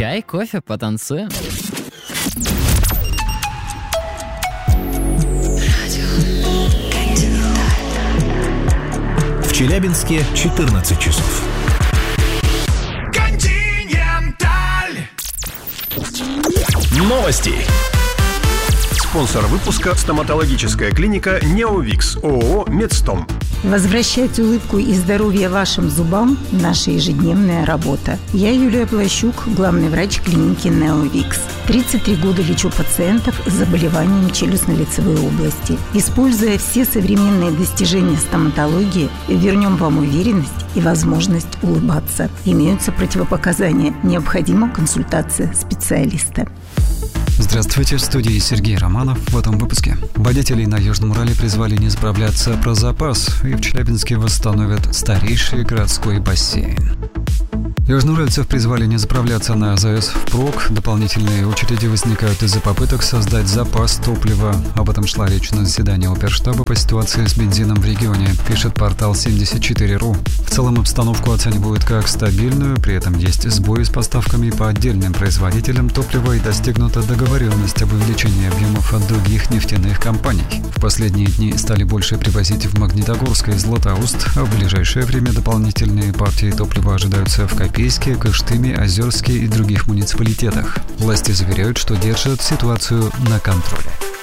Чай, кофе, потанцуем. В Челябинске 14 часов. Континенталь. Новости. Спонсор выпуска — стоматологическая клиника «Неовикс» ООО «Медстом». Возвращать улыбку и здоровье вашим зубам – наша ежедневная работа. Я Юлия Плащук, главный врач клиники «Неовикс». 33 года лечу пациентов с заболеваниями челюстно-лицевой области. Используя все современные достижения стоматологии, вернем вам уверенность и возможность улыбаться. Имеются противопоказания. Необходима консультация специалиста. Здравствуйте, в студии Сергей Романов. В этом выпуске. Водителей на Южном Урале призвали не справляться про запас, и в Челябинске восстановят старейший городской бассейн. Южноуральцев призвали не заправляться на АЗС впрок. Дополнительные очереди возникают из-за попыток создать запас топлива. Об этом шла речь на заседании оперштаба по ситуации с бензином в регионе, пишет портал 74.ru. В целом обстановку оценивают как стабильную, при этом есть сбои с поставками по отдельным производителям топлива и достигнута договоренность об увеличении объемов от других нефтяных компаний. В последние дни стали больше привозить в Магнитогорск и Златоуст, а в ближайшее время дополнительные партии топлива ожидаются в Копейске, Кыштыме, Озерске и других муниципалитетах. Власти заверяют, что держат ситуацию на контроле.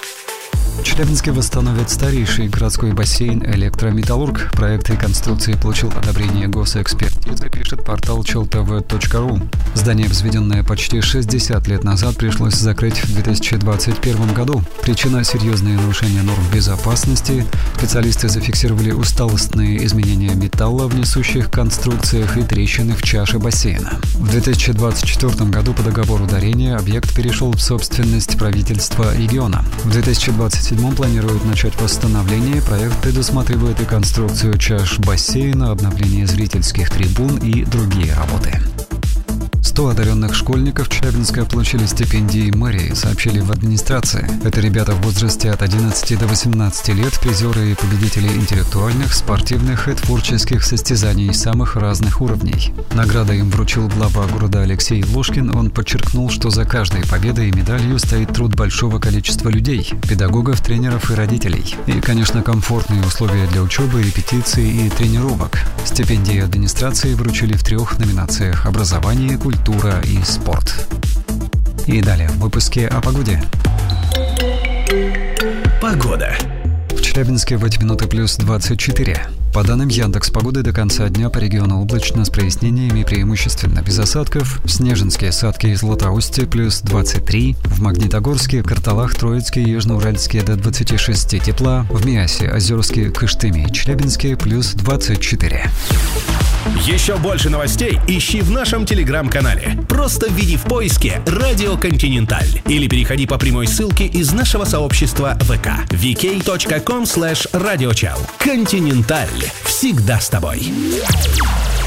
В Челябинске восстановят старейший городской бассейн «Электрометаллург». Проект реконструкции получил одобрение госэкспертизы, пишет портал cheltv.ru. Здание, возведенное почти 60 лет назад, пришлось закрыть в 2021 году. Причина – серьезные нарушения норм безопасности. Специалисты зафиксировали усталостные изменения металла в несущих конструкциях и трещины в чаше бассейна. В 2024 году по договору дарения объект перешел в собственность правительства региона. В 2027 планируют начать восстановление. Проект предусматривает реконструкцию чаш бассейна, обновление зрительских трибун и другие работы. 100 одаренных школьников Челябинска получили стипендии мэрии, сообщили в администрации. Это ребята в возрасте от 11 до 18 лет, призеры и победители интеллектуальных, спортивных и творческих состязаний самых разных уровней. Награды им вручил глава города Алексей Ложкин. Он подчеркнул, что за каждой победой и медалью стоит труд большого количества людей – педагогов, тренеров и родителей. И, конечно, комфортные условия для учебы, репетиций и тренировок. Стипендии администрации вручили в 3 номинациях – образование, культура и спорт. И далее в выпуске о погоде. Погода. В Челябинске в эти минуты плюс 24. По данным Яндекс.Погоды, до конца дня по региону облачно с прояснениями, преимущественно без осадков. В Снежинске, Садке и Златоусте плюс 23. В Магнитогорске, Карталах, Троицке и Южноуральске до 26 тепла. В Миасе, Озерске, Кыштыме и Челябинске плюс 24. Еще больше новостей ищи в нашем телеграм-канале. Просто введи в поиске «Радио Континенталь» или переходи по прямой ссылке из нашего сообщества ВК vk.com/radiochal. Континенталь. Всегда с тобой.